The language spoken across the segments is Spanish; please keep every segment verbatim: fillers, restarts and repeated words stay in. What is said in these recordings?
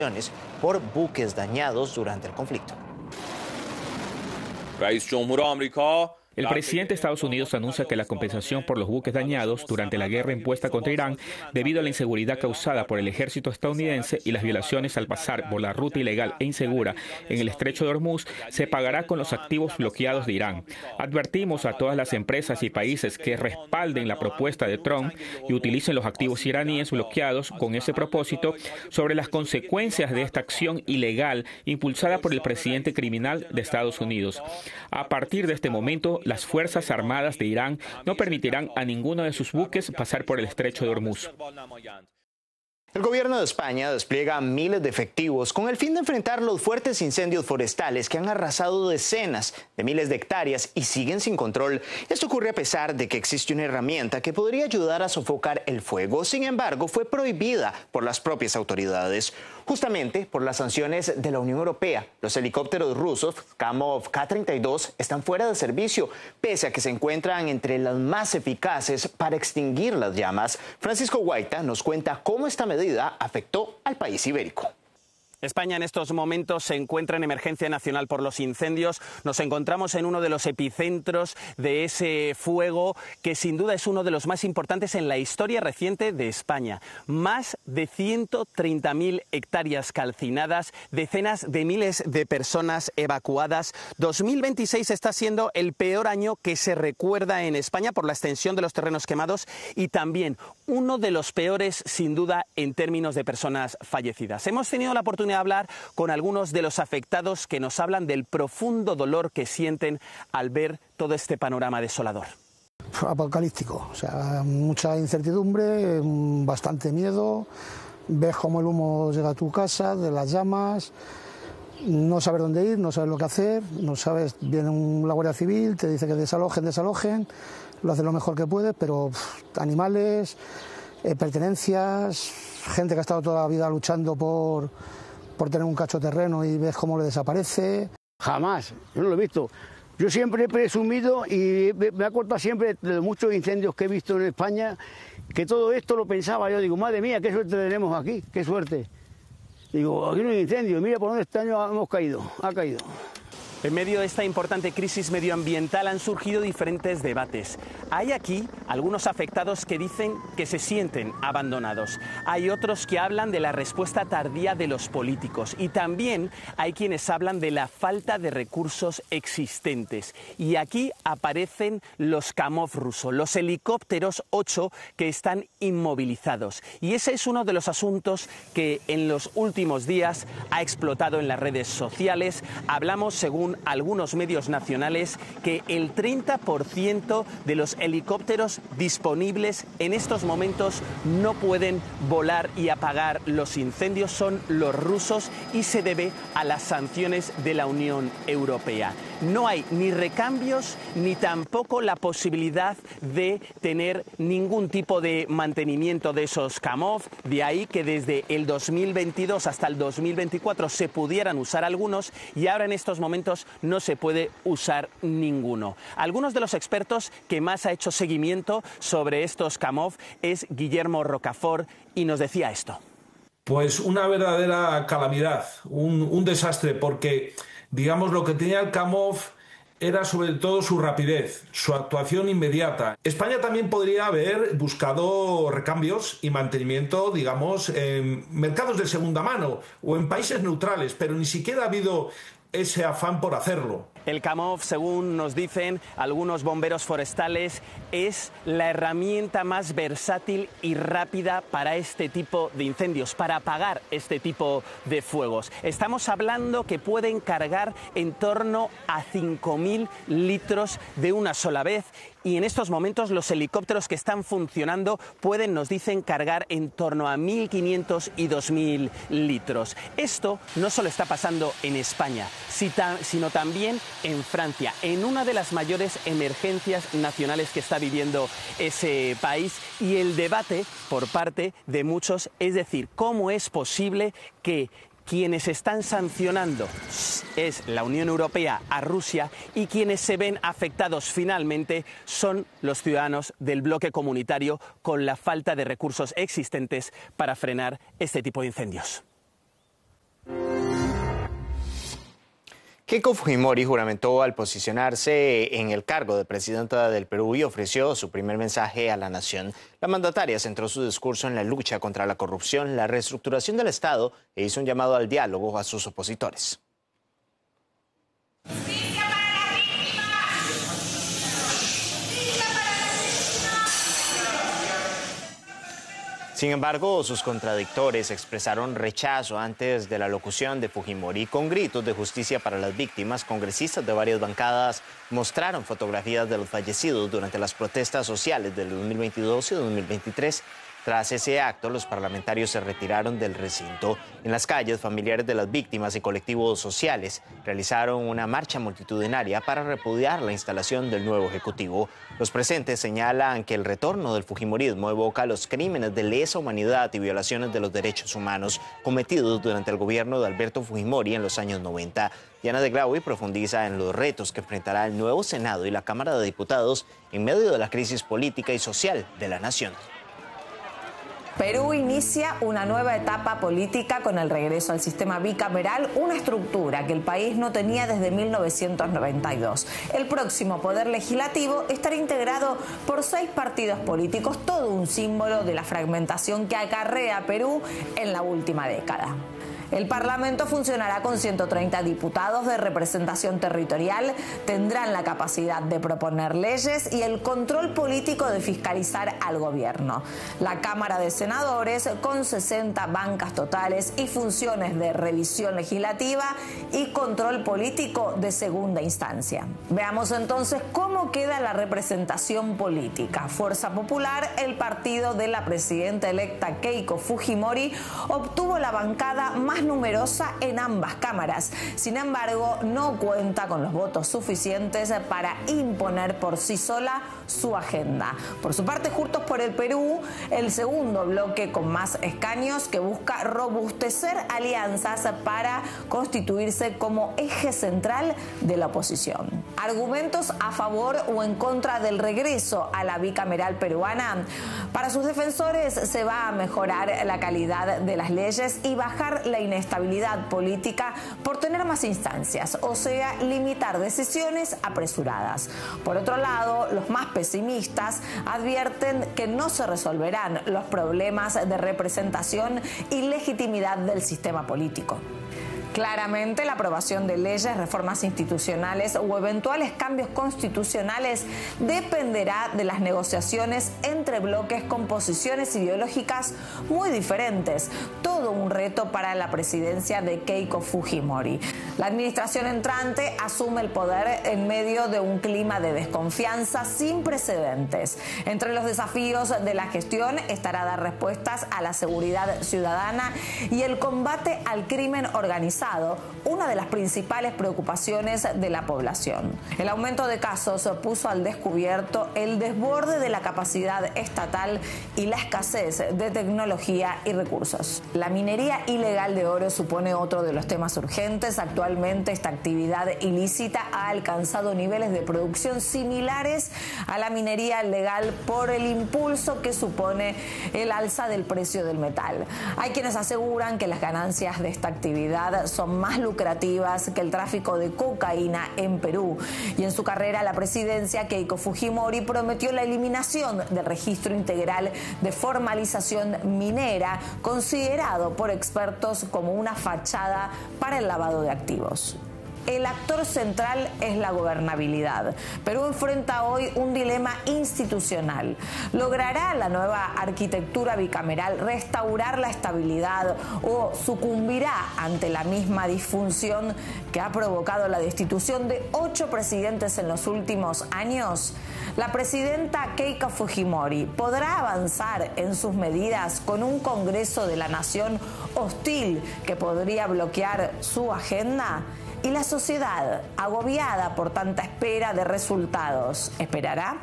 por buques dañados durante el conflicto. El presidente de Estados Unidos anuncia que la compensación por los buques dañados durante la guerra impuesta contra Irán debido a la inseguridad causada por el ejército estadounidense y las violaciones al pasar por la ruta ilegal e insegura en el estrecho de Hormuz se pagará con los activos bloqueados de Irán. Advertimos a todas las empresas y países que respalden la propuesta de Trump y utilicen los activos iraníes bloqueados con ese propósito sobre las consecuencias de esta acción ilegal impulsada por el presidente criminal de Estados Unidos. A partir de este momento, las Fuerzas Armadas de Irán no permitirán a ninguno de sus buques pasar por el estrecho de Hormuz. El gobierno de España despliega miles de efectivos con el fin de enfrentar los fuertes incendios forestales que han arrasado decenas de miles de hectáreas y siguen sin control. Esto ocurre a pesar de que existe una herramienta que podría ayudar a sofocar el fuego. Sin embargo, fue prohibida por las propias autoridades, justamente por las sanciones de la Unión Europea. Los helicópteros rusos Kamov Ka treinta y dos están fuera de servicio, pese a que se encuentran entre las más eficaces para extinguir las llamas. Francisco Guaita nos cuenta cómo esta medida afectó al país ibérico. España en estos momentos se encuentra en emergencia nacional por los incendios. Nos encontramos en uno de los epicentros de ese fuego que sin duda es uno de los más importantes en la historia reciente de España. Más de ciento treinta mil hectáreas calcinadas, decenas de miles de personas evacuadas. dos mil veintiséis está siendo el peor año que se recuerda en España por la extensión de los terrenos quemados y también uno de los peores sin duda en términos de personas fallecidas. Hemos tenido la oportunidad de hablar con algunos de los afectados que nos hablan del profundo dolor que sienten al ver todo este panorama desolador. Apocalíptico, o sea, mucha incertidumbre, bastante miedo, ves cómo el humo llega a tu casa, de las llamas, no sabes dónde ir, no sabes lo que hacer, no sabes, viene un, la Guardia Civil, te dice que desalojen, desalojen, lo haces lo mejor que puedes, pero pff, animales, eh, pertenencias, gente que ha estado toda la vida luchando por... por tener un cacho de terreno y ves cómo le desaparece. Jamás, yo no lo he visto. Yo siempre he presumido y me acuerdo siempre de los muchos incendios que he visto en España, que todo esto lo pensaba yo, digo, madre mía, qué suerte tenemos aquí, qué suerte. Digo, aquí no hay incendio, mira por dónde este año hemos caído, ha caído. En medio de esta importante crisis medioambiental han surgido diferentes debates. Hay aquí algunos afectados que dicen que se sienten abandonados. Hay otros que hablan de la respuesta tardía de los políticos. Y también hay quienes hablan de la falta de recursos existentes. Y aquí aparecen los Kamov rusos, los helicópteros ocho que están inmovilizados. Y ese es uno de los asuntos que en los últimos días ha explotado en las redes sociales. Hablamos, según algunos medios nacionales, que el treinta por ciento de los helicópteros disponibles en estos momentos no pueden volar y apagar los incendios, son los rusos y se debe a las sanciones de la Unión Europea. No hay ni recambios ni tampoco la posibilidad de tener ningún tipo de mantenimiento de esos Kamov, de ahí que desde el dos mil veintidós hasta el dos mil veinticuatro se pudieran usar algunos y ahora en estos momentos no se puede usar ninguno. Algunos de los expertos que más ha hecho seguimiento sobre estos Kamov es Guillermo Rocafort y nos decía esto. Pues una verdadera calamidad, un, un desastre, porque digamos lo que tenía el Kamov era sobre todo su rapidez, su actuación inmediata. España también podría haber buscado recambios y mantenimiento, digamos, en mercados de segunda mano o en países neutrales, pero ni siquiera ha habido ese afán por hacerlo. El Kamov, según nos dicen algunos bomberos forestales, es la herramienta más versátil y rápida para este tipo de incendios, para apagar este tipo de fuegos. Estamos hablando que pueden cargar en torno a cinco mil litros de una sola vez y en estos momentos los helicópteros que están funcionando pueden, nos dicen, cargar en torno a mil quinientos y dos mil litros. Esto no solo está pasando en España, sino también en Francia, en una de las mayores emergencias nacionales que está viviendo ese país, y el debate por parte de muchos es decir, ¿cómo es posible que quienes están sancionando es la Unión Europea a Rusia y quienes se ven afectados finalmente son los ciudadanos del bloque comunitario con la falta de recursos existentes para frenar este tipo de incendios? Keiko Fujimori juramentó al posicionarse en el cargo de presidenta del Perú y ofreció su primer mensaje a la nación. La mandataria centró su discurso en la lucha contra la corrupción, la reestructuración del Estado e hizo un llamado al diálogo a sus opositores. Sin embargo, sus contradictores expresaron rechazo antes de la locución de Fujimori. Con gritos de justicia para las víctimas, congresistas de varias bancadas mostraron fotografías de los fallecidos durante las protestas sociales del dos mil veintidós y dos mil veintitrés. Tras ese acto, los parlamentarios se retiraron del recinto. En las calles, familiares de las víctimas y colectivos sociales realizaron una marcha multitudinaria para repudiar la instalación del nuevo Ejecutivo. Los presentes señalan que el retorno del fujimorismo evoca los crímenes de lesa humanidad y violaciones de los derechos humanos cometidos durante el gobierno de Alberto Fujimori en los años noventa. Diana de Glauy profundiza en los retos que enfrentará el nuevo Senado y la Cámara de Diputados en medio de la crisis política y social de la nación. Perú inicia una nueva etapa política con el regreso al sistema bicameral, una estructura que el país no tenía desde mil novecientos noventa y dos. El próximo poder legislativo estará integrado por seis partidos políticos, todo un símbolo de la fragmentación que acarrea Perú en la última década. El Parlamento funcionará con ciento treinta diputados de representación territorial, tendrán la capacidad de proponer leyes y el control político de fiscalizar al gobierno. La Cámara de Senadores con sesenta bancas totales y funciones de revisión legislativa y control político de segunda instancia. Veamos entonces cómo queda la representación política. Fuerza Popular, el partido de la presidenta electa Keiko Fujimori, obtuvo la bancada más numerosa en ambas cámaras. Sin embargo, no cuenta con los votos suficientes para imponer por sí sola su agenda. Por su parte, Juntos por el Perú, el segundo bloque con más escaños que busca robustecer alianzas para constituirse como eje central de la oposición. Argumentos a favor o en contra del regreso a la bicameral peruana. Para sus defensores se va a mejorar la calidad de las leyes y bajar la inestabilidad política por tener más instancias, o sea, limitar decisiones apresuradas. Por otro lado, los más pesimistas advierten que no se resolverán los problemas de representación y legitimidad del sistema político. Claramente, la aprobación de leyes, reformas institucionales o eventuales cambios constitucionales dependerá de las negociaciones entre bloques con posiciones ideológicas muy diferentes. Todo un reto para la presidencia de Keiko Fujimori. La administración entrante asume el poder en medio de un clima de desconfianza sin precedentes. Entre los desafíos de la gestión estará dar respuestas a la seguridad ciudadana y el combate al crimen organizado, una de las principales preocupaciones de la población. El aumento de casos puso al descubierto el desborde de la capacidad estatal y la escasez de tecnología y recursos. La minería ilegal de oro supone otro de los temas urgentes. Actualmente, esta actividad ilícita ha alcanzado niveles de producción similares a la minería legal por el impulso que supone el alza del precio del metal. Hay quienes aseguran que las ganancias de esta actividad son más lucrativas que el tráfico de cocaína en Perú. Y en su carrera a la presidencia, Keiko Fujimori prometió la eliminación del registro integral de formalización minera, considerado por expertos como una fachada para el lavado de activos. El actor central es la gobernabilidad. Perú enfrenta hoy un dilema institucional. ¿Logrará la nueva arquitectura bicameral restaurar la estabilidad o sucumbirá ante la misma disfunción que ha provocado la destitución de ocho presidentes en los últimos años? La presidenta Keiko Fujimori podrá avanzar en sus medidas con un Congreso de la Nación hostil que podría bloquear su agenda. ¿Y la sociedad, agobiada por tanta espera de resultados, esperará?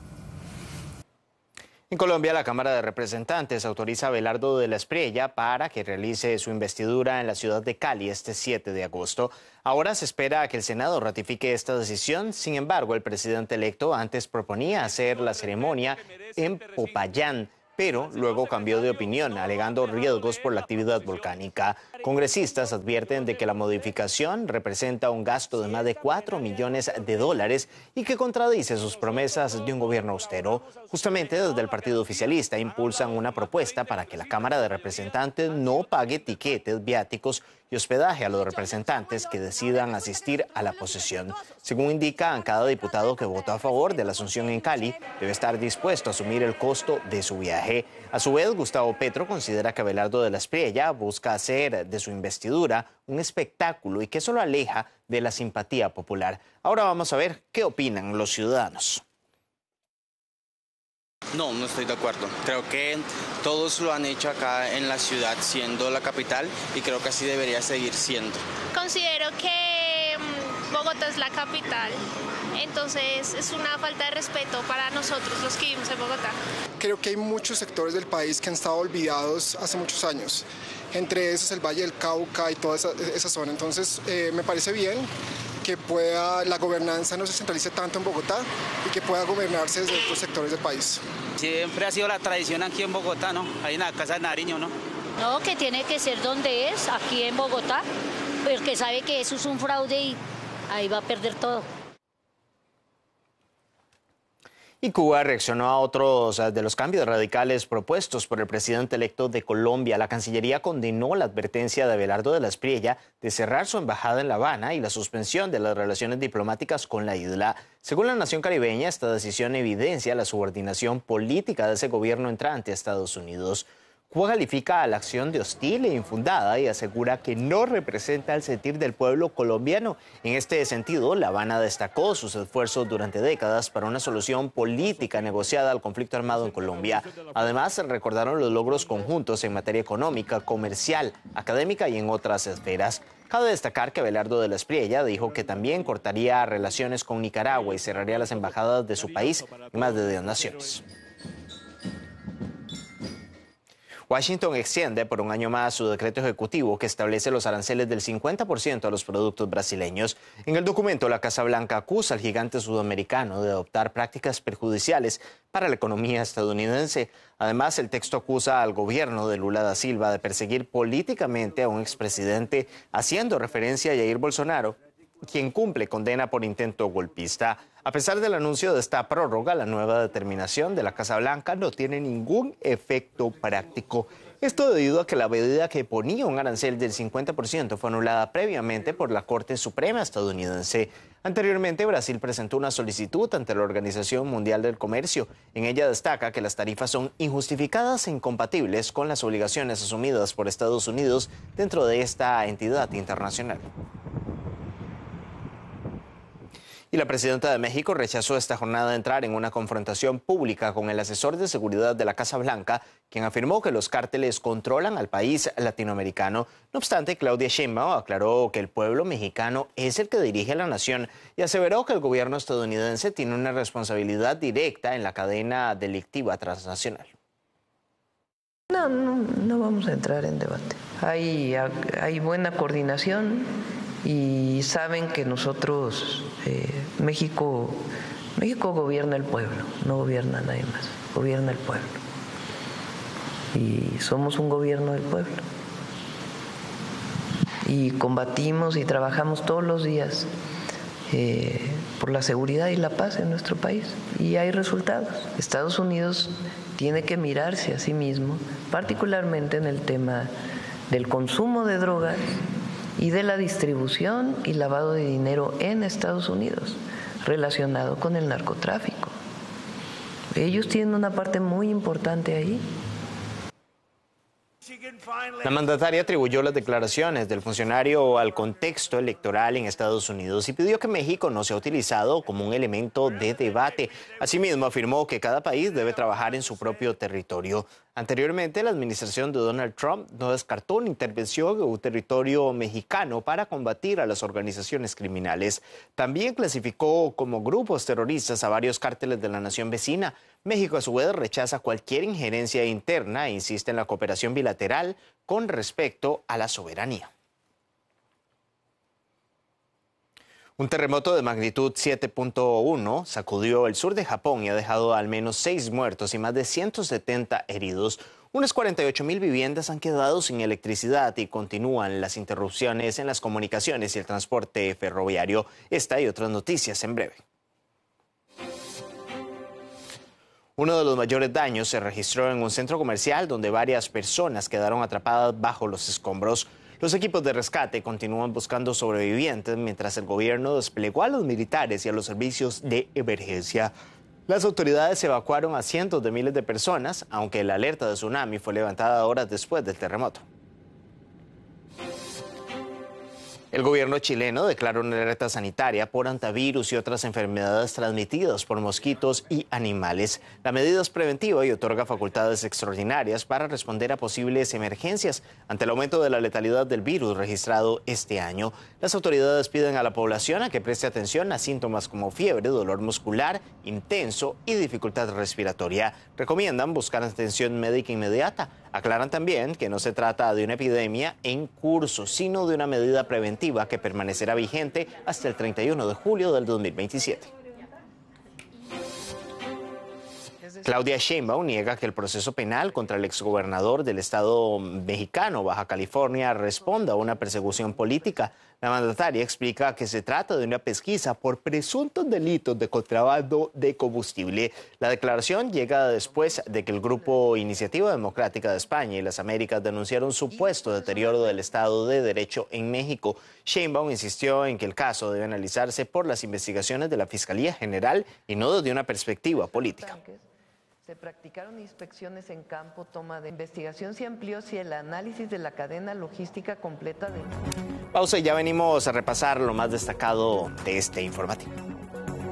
En Colombia, la Cámara de Representantes autoriza a Abelardo de la Espriella para que realice su investidura en la ciudad de Cali este siete de agosto. Ahora se espera a que el Senado ratifique esta decisión. Sin embargo, el presidente electo antes proponía hacer la ceremonia en Popayán, pero luego cambió de opinión, alegando riesgos por la actividad volcánica. Congresistas advierten de que la modificación representa un gasto de más de cuatro millones de dólares y que contradice sus promesas de un gobierno austero. Justamente desde el partido oficialista impulsan una propuesta para que la Cámara de Representantes no pague tiquetes, viáticos y hospedaje a los representantes que decidan asistir a la posesión. Según indican, cada diputado que votó a favor de la asunción en Cali debe estar dispuesto a asumir el costo de su viaje. A su vez, Gustavo Petro considera que Abelardo de la Espriella busca hacer de su investidura un espectáculo y que eso lo aleja de la simpatía popular. Ahora vamos a ver qué opinan los ciudadanos. No, no estoy de acuerdo. Creo que todos lo han hecho acá en la ciudad, siendo la capital, y creo que así debería seguir siendo. Considero que Bogotá es la capital, entonces es una falta de respeto para nosotros los que vivimos en Bogotá. Creo que hay muchos sectores del país que han estado olvidados hace muchos años, entre esos el Valle del Cauca y toda esa, esa zona. Entonces eh, me parece bien que pueda la gobernanza no se centralice tanto en Bogotá y que pueda gobernarse desde otros sectores del país. Siempre ha sido la tradición aquí en Bogotá, ¿no? Ahí en la Casa de Nariño, ¿no? No, que tiene que ser donde es, aquí en Bogotá, porque sabe que eso es un fraude y ahí va a perder todo. Y Cuba reaccionó a otros de los cambios radicales propuestos por el presidente electo de Colombia. La Cancillería condenó la advertencia de Abelardo de la Espriella de cerrar su embajada en La Habana y la suspensión de las relaciones diplomáticas con la isla. Según la nación caribeña, esta decisión evidencia la subordinación política de ese gobierno entrante a Estados Unidos. Cuba califica a la acción de hostil e infundada y asegura que no representa el sentir del pueblo colombiano. En este sentido, La Habana destacó sus esfuerzos durante décadas para una solución política negociada al conflicto armado en Colombia. Además, recordaron los logros conjuntos en materia económica, comercial, académica y en otras esferas. Cabe destacar que Abelardo de la Espriella dijo que también cortaría relaciones con Nicaragua y cerraría las embajadas de su país en más de diez naciones. Washington extiende por un año más su decreto ejecutivo que establece los aranceles del cincuenta por ciento a los productos brasileños. En el documento, la Casa Blanca acusa al gigante sudamericano de adoptar prácticas perjudiciales para la economía estadounidense. Además, el texto acusa al gobierno de Lula da Silva de perseguir políticamente a un expresidente, haciendo referencia a Jair Bolsonaro, quien cumple condena por intento golpista. A pesar del anuncio de esta prórroga, la nueva determinación de la Casa Blanca no tiene ningún efecto práctico. Esto debido a que la medida que ponía un arancel del cincuenta por ciento fue anulada previamente por la Corte Suprema estadounidense. Anteriormente, Brasil presentó una solicitud ante la Organización Mundial del Comercio. En ella destaca que las tarifas son injustificadas e incompatibles con las obligaciones asumidas por Estados Unidos dentro de esta entidad internacional. Y la presidenta de México rechazó esta jornada de entrar en una confrontación pública con el asesor de seguridad de la Casa Blanca, quien afirmó que los cárteles controlan al país latinoamericano. No obstante, Claudia Sheinbaum aclaró que el pueblo mexicano es el que dirige a la nación y aseveró que el gobierno estadounidense tiene una responsabilidad directa en la cadena delictiva transnacional. No, no, no vamos a entrar en debate. Hay, hay buena coordinación y saben que nosotros, eh, México, México gobierna el pueblo, no gobierna nadie más, gobierna el pueblo. Y somos un gobierno del pueblo. Y combatimos y trabajamos todos los días eh, por la seguridad y la paz en nuestro país. Y hay resultados. Estados Unidos tiene que mirarse a sí mismo, particularmente en el tema del consumo de drogas y de la distribución y lavado de dinero en Estados Unidos, relacionado con el narcotráfico. Ellos tienen una parte muy importante ahí. La mandataria atribuyó las declaraciones del funcionario al contexto electoral en Estados Unidos y pidió que México no sea utilizado como un elemento de debate. Asimismo, afirmó que cada país debe trabajar en su propio territorio. Anteriormente, la administración de Donald Trump no descartó una intervención en un territorio mexicano para combatir a las organizaciones criminales. También clasificó como grupos terroristas a varios cárteles de la nación vecina. México, a su vez, rechaza cualquier injerencia interna e insiste en la cooperación bilateral con respecto a la soberanía. Un terremoto de magnitud siete punto uno sacudió el sur de Japón y ha dejado al menos seis muertos y más de ciento setenta heridos. Unas cuarenta y ocho mil viviendas han quedado sin electricidad y continúan las interrupciones en las comunicaciones y el transporte ferroviario. Esta y otras noticias en breve. Uno de los mayores daños se registró en un centro comercial donde varias personas quedaron atrapadas bajo los escombros. Los equipos de rescate continúan buscando sobrevivientes mientras el gobierno desplegó a los militares y a los servicios de emergencia. Las autoridades evacuaron a cientos de miles de personas, aunque la alerta de tsunami fue levantada horas después del terremoto. El gobierno chileno declaró una alerta sanitaria por hantavirus y otras enfermedades transmitidas por mosquitos y animales. La medida es preventiva y otorga facultades extraordinarias para responder a posibles emergencias ante el aumento de la letalidad del virus registrado este año. Las autoridades piden a la población a que preste atención a síntomas como fiebre, dolor muscular intenso y dificultad respiratoria. Recomiendan buscar atención médica inmediata. Aclaran también que no se trata de una epidemia en curso, sino de una medida preventiva que permanecerá vigente hasta el treinta y uno de julio del dos mil veintisiete. Claudia Sheinbaum niega que el proceso penal contra el exgobernador del estado mexicano, Baja California, responda a una persecución política. La mandataria explica que se trata de una pesquisa por presuntos delitos de contrabando de combustible. La declaración llega después de que el Grupo Iniciativa Democrática de España y las Américas denunciaron supuesto deterioro del Estado de Derecho en México. Sheinbaum insistió en que el caso debe analizarse por las investigaciones de la Fiscalía General y no desde una perspectiva política. Se practicaron inspecciones en campo, toma de investigación, se amplió si el análisis de la cadena logística completa de... Pausa y ya venimos a repasar lo más destacado de este informativo.